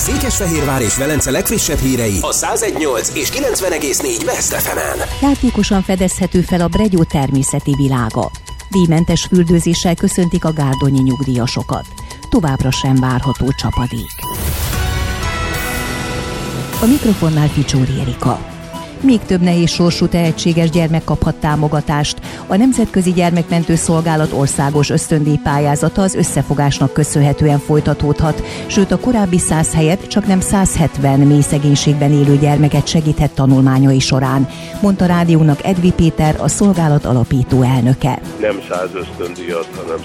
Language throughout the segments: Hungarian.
Székesfehérvár és Velence legfrissebb hírei a 101.8 és 90.4 West FM-en. Játékosan fedezhető fel a Bregyó természeti világa. Díjmentes fürdőzéssel köszöntik a gárdonyi nyugdíjasokat. Továbbra sem várható csapadék. A mikrofonnál Ficsóri Erika. Még több nehéz sorsú tehetséges gyermek kaphat támogatást. A Nemzetközi Gyermekmentő Szolgálat országos ösztöndíjpályázata az összefogásnak köszönhetően folytatódhat, sőt a korábbi 100 helyett csaknem 170 mély szegénységben élő gyermeket segíthet tanulmányai során, mondta rádiónak Edvi Péter, a szolgálat alapító elnöke. Nem 100 ösztöndíjat, hanem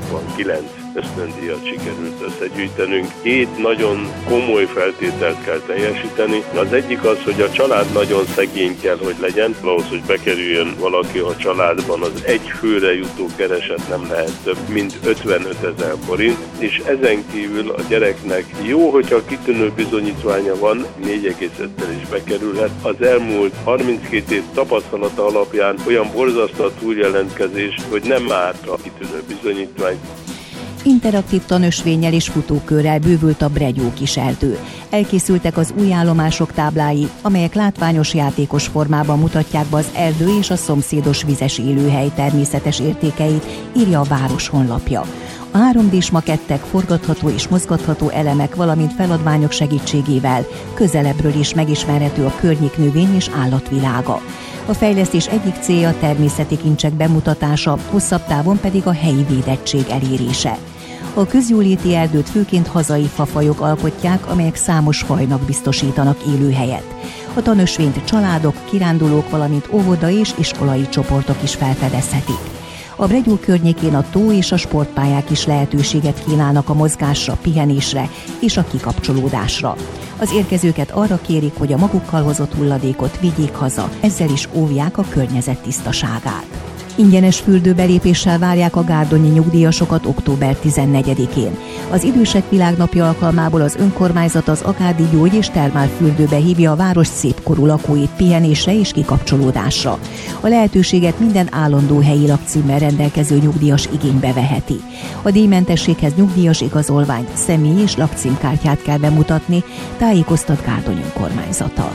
169 ösztöndíjat sikerült összegyűjtenünk. 2 nagyon komoly feltételt kell teljesíteni. Az egyik az, hogy a család nagyon szegény kell, hogy legyen. Ahhoz, hogy bekerüljön valaki a családban, az egy főre jutó kereset nem lehet több, mint 55 000 forint. És ezen kívül a gyereknek jó, hogyha kitűnő bizonyítványa van, 4,5-tel is bekerülhet. Az elmúlt 32 év tapasztalata alapján olyan borzasztó a túljelentkezés, hogy nem árt a kitűnő bizonyítvány. Interaktív tanösvénnyel és futókörrel bővült a Bregyó kiserdő. Elkészültek az új állomások táblái, amelyek látványos játékos formában mutatják be az erdő és a szomszédos vizes élőhely természetes értékeit, írja a város honlapja. A 3D-s makettek, forgatható és mozgatható elemek, valamint feladványok segítségével közelebbről is megismerhető a környék növény- és állatvilága. A fejlesztés egyik célja a természeti kincsek bemutatása, hosszabb távon pedig a helyi védettség elérése. A közjóléti erdőt főként hazai fafajok alkotják, amelyek számos fajnak biztosítanak élőhelyet. A tanösvényt családok, kirándulók, valamint óvodai és iskolai csoportok is felfedezhetik. A Bregyó környékén a tó és a sportpályák is lehetőséget kínálnak a mozgásra, pihenésre és a kikapcsolódásra. Az érkezőket arra kérik, hogy a magukkal hozott hulladékot vigyék haza, ezzel is óvják a környezet tisztaságát. Ingyenes fürdőbelépéssel várják a gárdonyi nyugdíjasokat október 14-én. Az Idősek Világnapja alkalmából az önkormányzat az Akádi Gyógy- és Termálfürdőbe hívja a város szépkorú lakóit pihenésre és kikapcsolódásra. A lehetőséget minden állandó helyi lakcímmel rendelkező nyugdíjas igénybe veheti. A díjmentességhez nyugdíjas igazolványt, személy- és lakcímkártyát kell bemutatni, tájékoztat Gárdony önkormányzata.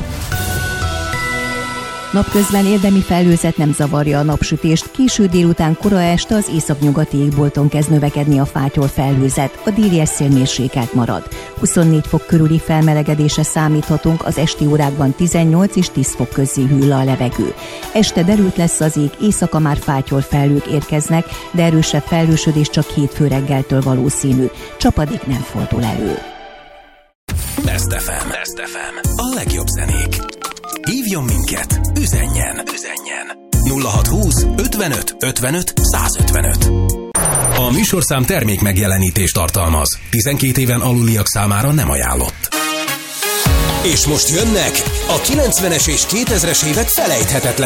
Napközben érdemi felhőzet nem zavarja a napsütést, késő délután, kora este az északnyugati égbolton kezd növekedni a fátyol felhőzet, a déli szél mérsékelt marad. 24 fok körüli felmelegedésre számíthatunk, az esti órákban 18 és 10 fok közé hűl a levegő. Este derült lesz az ég, éjszaka már fátyol felhők érkeznek, de erősebb felhősödés csak hétfő reggeltől valószínű. Csapadék nem fordul elő. Best FM. A legjobb zenék. Hívjon minket, üzenjen 0620 55 55 155. A műsorszám termék megjelenítést tartalmaz. 12 éven aluliak számára nem ajánlott. És most jönnek a 90-es és 2000-es évek felejthetetlen